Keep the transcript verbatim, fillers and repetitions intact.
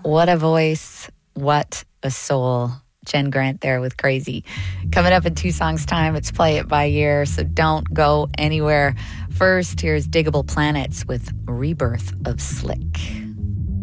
What a voice. What a soul. Jen Grant there with Crazy. Coming up in two songs' time, it's Play It By Ear, so don't go anywhere. First, here's Diggable Planets with Rebirth of Slick.